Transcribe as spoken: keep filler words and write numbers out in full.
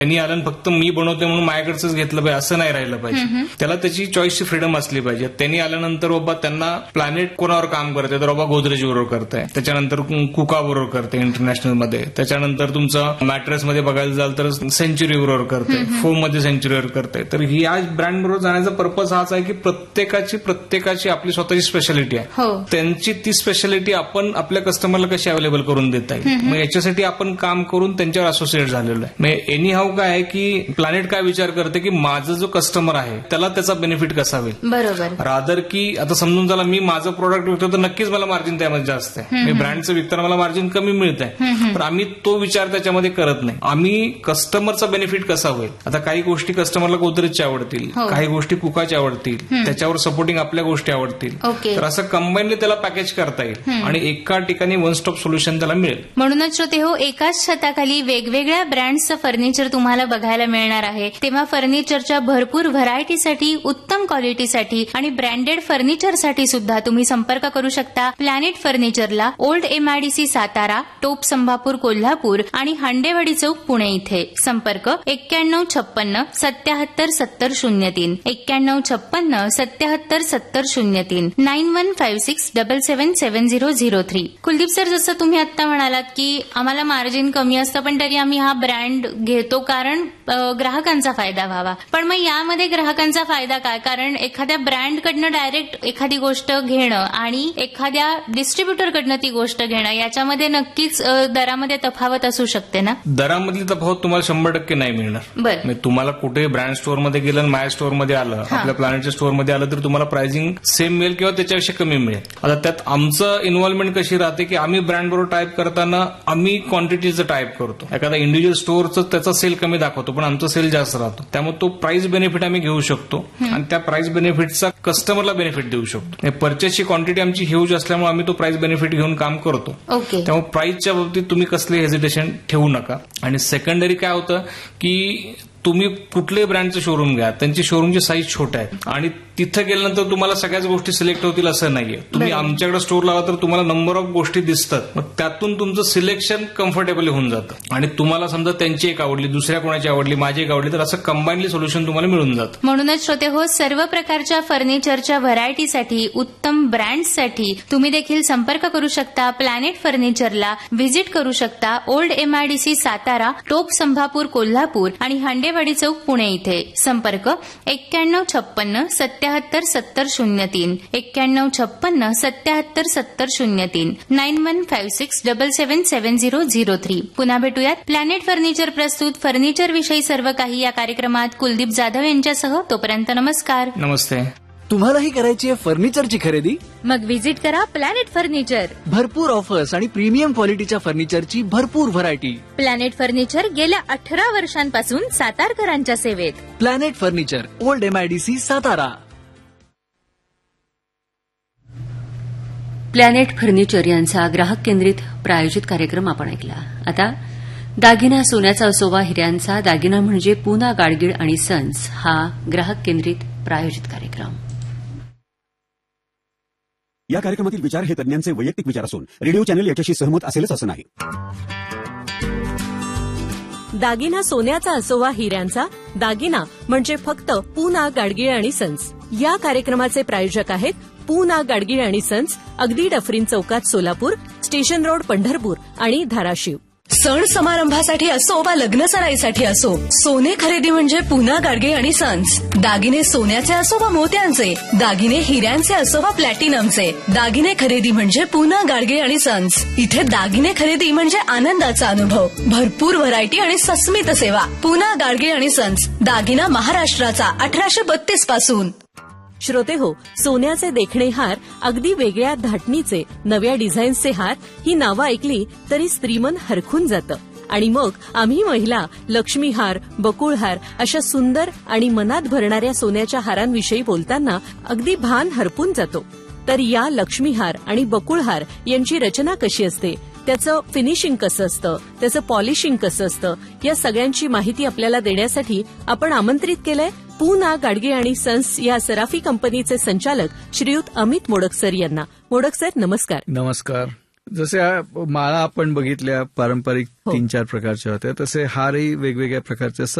त्यांनी आलं फक्त मी बनवते म्हणून माझ्याकडचंच घेतलं पाहिजे असं नाही राहिलं पाहिजे. त्याला त्याची चॉईसची फ्रीडम असली पाहिजे. त्यांनी आल्यानंतर बाबा त्यांना प्लॅनेट कोणावर काम करते तर बाबा गोदरेज बरोबर करताय, त्याच्यानंतर कुका बरोबर करते इंटरनॅशनल मध्ये, त्याच्यानंतर तुमचं मॅट्रेस मध्ये बघायला जाल तर सेंचुरी बरोबर करते, फोम मध्ये सेंचुरी बरोबर करते. तर ही आज ब्रँड बरोबर जाण्याचा पर्पज हाच आहे की प्रत्येकाची प्रत्येकाची आपली स्वतःची स्पेशालिटी आहे. त्यांची ती स्पेशालिटी आपण आपल्या कस्टमरला कशी अवेलेबल करून देता येईल. मग याच्यासाठी आपण काम करून त्यांच्यावर असोसिएट झालेलो आहे. मग एनी हाऊ काय आहे की प्लॅनेट काय विचार करते की माझा जो कस्टमर आहे त्याला त्याचा बेनिफिट कसा होईल. बरोबर. रादर की आता समजून झाला मी माझं प्रोडक्ट विकतो तर नक्कीच मला मार्जिन त्यामध्ये जास्त आहे, मी ब्रँडचं विकताना मला मार्जिन कमी मिळत आहे, पण आम्ही तो विचार त्याच्यामध्ये करत नाही. आम्ही कस्टमरचा बेनिफिट कसा होईल. आता काही गोष्टी कस्टमरला गोदरेजच्या आवडतील, काही गोष्टी कुकाच्या आवडतील, त्याच्यावर सपोर्टिंग आपल्या गोष्टी आवडतील, तर असं कंबाईनली त्याला पॅकेज करता येईल आणि एका ठिकाणी वन स्टॉप सोल्युशन त्याला मिळेल. म्हणूनच श्रोते हो, एकाच छताखाली वेगवेगळ्या ब्रँड्सचं फर्निचर तुम्हाला बघायला मिळणार आहे. तेव्हा फर्निचरच्या भरपूर व्हरायटीसाठी, उत्तम क्वालिटीसाठी आणि ब्रँडेड फर्निचरसाठी सुद्धा तुम्ही संपर्क करू शकता प्लॅनेट फर्निचरला. ओल्ड एमआयडीसी सातारा, टोप संभापूर कोल्हापूर आणि हांडेवाडी चौक पुणे इथे. संपर्क एक्क्याण्णव छप्पन्न सत्याहत्तर सत्तर शून्य तीन एक्क्याण्णव छप्पन्न सत्याहत्तर सत्तर शून्य तीन nine one five six double seven seven zero zero three. Kuldeep sir, जसं तुम्ही आता म्हणालात की आम्हाला मार्जिन कमी असतं पण तरी आम्ही हा ब्रँड घेतो कारण ग्राहकांचा फायदा व्हावा. पण मग यामध्ये ग्राहकांचा फायदा काय? कारण एखाद्या ब्रँडकडनं डायरेक्ट एखादी गोष्ट घेणं आणि एखाद्या डिस्ट्रीब्युटरकडनं ती गोष्ट घेणं याच्यामध्ये नक्कीच दरामध्ये तफावत असू शकते ना? दरामधली तफावत तुम्हाला शंभर टक्के नाही मिळणार. बरं. तुम्हाला कुठे ब्रँड स्टोअरमध्ये गेलं, माझ्या स्टोअरमध्ये आलं, आपल्या प्लॅनेटच्या स्टोअरमध्ये आलं तर तुम्हाला प्राइसिंग सेम मिळेल किंवा त्याच्यापेक्षा कमी मिळेल. आता त्यात आमचं इन्व्हॉल्वमेंट कशी राहते की आम्ही ब्रँड बरोबर टाईप करताना आम्ही क्वांटिटीचं टाईप करतो. एखादा इंडिव्हिज्युअल स्टोअरचं त्याचा सेल कमी दाखवतो पण आमचा सेल जास्त राहतो, त्यामुळे तो प्राइस बेनिफिट आम्ही घेऊ शकतो आणि त्या प्राइस बेनिफिटचा कस्टमरला बेनिफिट देऊ शकतो. परचेसची क्वांटिटी आमची ह्यूज असल्यामुळे आम्ही तो प्राइस बेनिफिट घेऊन काम करतो. त्यामुळे प्राइसच्या बाबतीत तुम्ही कसले हेजिटेशन ठेवू नका. आणि सेकंडरी काय होतं की तुम्ही कुठल्याही ब्रँडचं शोरूम घ्या, त्यांची शोरूमची साईज छोटा आहे आणि तिथं गेल्यानंतर तुम्हाला सगळ्याच गोष्टी सिलेक्ट होतील असं नाहीये. तुम्ही आमच्याकडे स्टोर लावा तर तुम्हाला नंबर ऑफ गोष्टी दिसतात, मग त्यातून तुमचं सिलेक्शन कम्फर्टेबल होऊन जातं आणि तुम्हाला समजा त्यांची एक आवडली, दुसऱ्या कोणाची आवडली, माझी एक आवडली, तर असं कंबाईनली सोल्युशन तुम्हाला मिळून जातं. म्हणूनच श्रोते हो, सर्व प्रकारच्या फर्निचरच्या व्हरायटीसाठी, उत्तम ब्रँड्ससाठी तुम्ही देखील संपर्क करू शकता प्लॅनेट फर्निचरला. व्हिजिट करू शकता ओल्ड एमआयडीसी सातारा, टोप संभापूर कोल्हापूर आणि हांडेवाडी चौक पुणे इथे. संपर्क एक्क्याण्णव छप्पन्न सत्याहत्तर सत्तर शून्य तीन एक्क्याण्णव छप्पन्न सत्याहत्तर सत्तर शून्य तीन nine one five six double seven seven zero zero three. पुन्हा भेटूयात प्लॅनेट फर्निचर प्रस्तुत फर्निचर विषयी सर्व काही या कार्यक्रमात कुलदीप जाधव यांच्यासह. तोपर्यंत नमस्कार. नमस्ते. तुम्हालाही करायची आहे फर्निचरची खरेदी? मग व्हिजिट करा प्लॅनेट फर्निचर. भरपूर ऑफर्स आणि प्रीमियम क्वालिटीच्या फर्निचरची भरपूर व्हरायटी. प्लॅनेट फर्निचर गेल्या अठरा वर्षांपासून सातारकरांच्या सेवेत. Planet furniture, old MIDC Satara. Planet furniture यांचा ग्राहक केंद्रित प्रायोजित कार्यक्रम आपण ऐकला. आता दागिना सोन्याचा असोवा हिऱ्यांचा दागिना म्हणजे पूना गाडगीळ आणि सन्स हा ग्राहक केंद्रित प्रायोजित कार्यक्रम. या कार्यक्रमातील विचार हे तज्ञांचे वैयक्तिक विचार असून रेडिओ चॅनल याच्याशी सहमत असेलच असं नाही. दागिना सोन्याचा असोवा हिऱ्यांचा दागिना म्हणजे फक्त पूना गाडगीळ आणि सन्स. या कार्यक्रमाचे प्रायोजक आहेत पूना गाडगीळ आणि सन्स, अगदी डफरीन चौकात सोलापूर, स्टेशन रोड पंढरपूर आणि धाराशिव. सण समारंभासाठी असो वा लग्न सराईसाठी असो, सोने खरेदी म्हणजे पूना गाडगे आणि सन्स. दागिने सोन्याचे असो वा मोत्यांचे, दागिने हिऱ्यांचे असो वा प्लॅटिनमचे, दागिने खरेदी म्हणजे पूना गाडगे आणि सन्स. इथे दागिने खरेदी म्हणजे आनंदाचा अनुभव, भरपूर व्हरायटी आणि सस्मित सेवा. पूना गाडगे आणि सन्स, दागिना महाराष्ट्राचा अठराशे बत्तीस पासून. श्रोते हो, सोन्याचे देखणे हार, अगदी वेगळ्या धाटणीचे नव्या डिझाईन्सचे हार, ही नावं ऐकली तरी स्त्रीमन हरखून जातं. आणि मग आम्ही महिला लक्ष्मीहार, बकुळहार अशा सुंदर आणि मनात भरणाऱ्या सोन्याच्या हारांविषयी बोलताना अगदी भान हरपून जातो. तर या लक्ष्मीहार आणि बकुळहार यांची रचना कशी असते, त्याचं फिनिशिंग कसं असतं, त्याचं पॉलिशिंग कसं असतं, या सगळ्यांची माहिती आपल्याला देण्यासाठी आपण आमंत्रित केलंय पूना गाडगे आणि सन्स या सराफी कंपनीचे संचालक श्रीयुत अमित मोडक सर यांना. मोडक सर, नमस्कार. नमस्कार. जसे माळा आपण बघितल्या पारंपरिक तीन चार प्रकारच्या होत्या, तसे हारही वेगवेगळ्या प्रकारचे असतात.